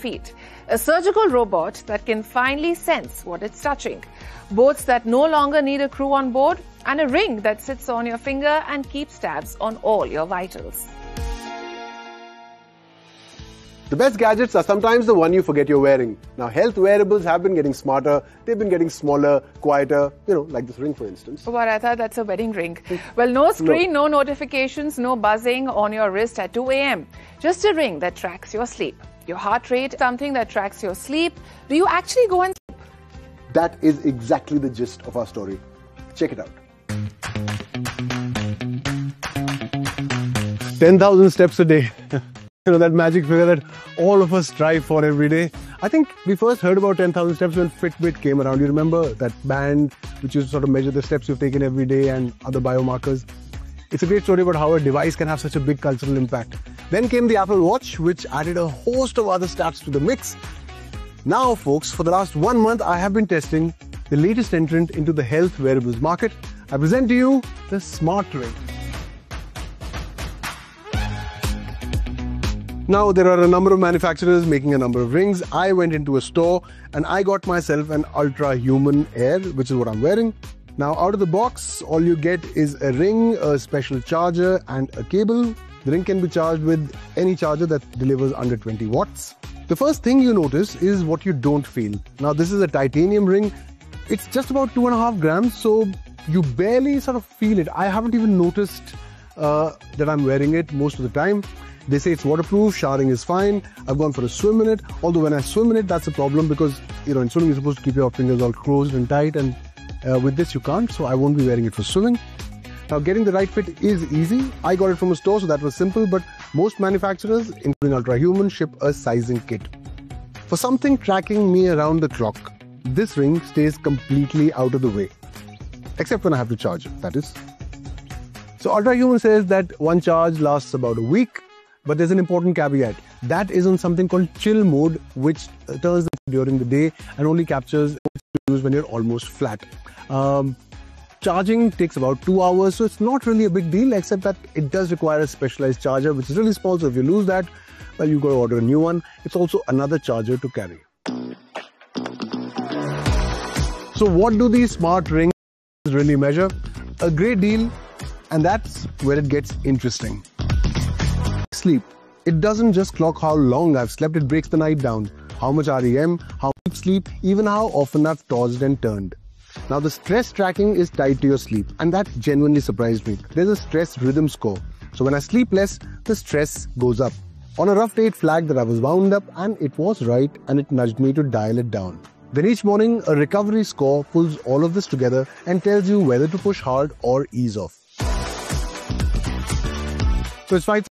feet. A surgical robot that can finally sense what it's touching. Boats that no longer need a crew on board, and a ring that sits on your finger and keeps tabs on all your vitals. The best gadgets are sometimes the one you forget you're wearing. Now, health wearables have been getting smarter. They've been getting smaller, quieter, like this ring, for instance. But I thought that's a wedding ring. Well, no screen, no notifications, no buzzing on your wrist at 2 a.m. Just a ring that tracks your sleep. Your heart rate, something that tracks your sleep. Do you actually go and sleep? That is exactly the gist of our story. Check it out. 10,000 steps a day. That magic figure that all of us strive for every day. I think we first heard about 10,000 steps when Fitbit came around. You remember that band which you sort of measure the steps you've taken every day and other biomarkers? It's a great story about how a device can have such a big cultural impact. Then came the Apple Watch, which added a host of other stats to the mix. Now, folks, for the last 1 month, I have been testing the latest entrant into the health wearables market. I present to you the Smart Ring. Now, there are a number of manufacturers making a number of rings. I went into a store and I got myself an Ultra Human Air, which is what I'm wearing. Now, out of the box, all you get is a ring, a special charger and a cable. The ring can be charged with any charger that delivers under 20 watts. The first thing you notice is what you don't feel. Now, this is a titanium ring. It's just about 2.5 grams, so you barely sort of feel it. I haven't even noticed that I'm wearing it most of the time. They say it's waterproof, showering is fine. I've gone for a swim in it. Although when I swim in it, that's a problem because, in swimming you're supposed to keep your fingers all closed and tight, and with this you can't, so I won't be wearing it for swimming. Now, getting the right fit is easy. I got it from a store, so that was simple, but most manufacturers, including Ultra Human, ship a sizing kit. For something tracking me around the clock, this ring stays completely out of the way. Except when I have to charge it, that is. So Ultra Human says that one charge lasts about a week. But there's an important caveat. That is on something called chill mode, which turns during the day and only captures when you're almost flat. Charging takes about 2 hours, so it's not really a big deal, except that it does require a specialized charger, which is really small. So if you lose that, well, you've got to order a new one. It's also another charger to carry. So what do these smart rings really measure? A great deal, and that's where it gets interesting. Sleep. It doesn't just clock how long I've slept, it breaks the night down. How much REM, how deep sleep, even how often I've tossed and turned. Now, the stress tracking is tied to your sleep, and that genuinely surprised me. There's a stress rhythm score. So when I sleep less, the stress goes up. On a rough day, it flagged that I was wound up, and it was right, and it nudged me to dial it down. Then each morning, a recovery score pulls all of this together and tells you whether to push hard or ease off. So it's 5:30.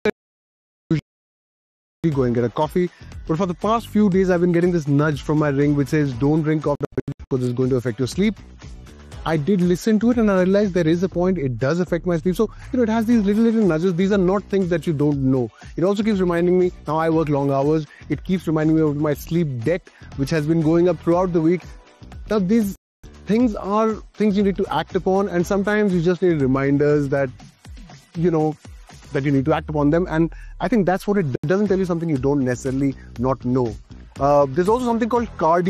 Go and get a coffee, but for the past few days I've been getting this nudge from my ring which says don't drink coffee because it's going to affect your sleep. I did listen to it and I realized there is a point, it does affect my sleep. So it has these little nudges. These are not things that you don't know. It also keeps reminding me, now I work long hours, it keeps reminding me of my sleep debt which has been going up throughout the week. Now these things are things you need to act upon, and sometimes you just need reminders that that you need to act upon them, and I think that's what it doesn't tell you something you don't necessarily not know. There's also something called cardio.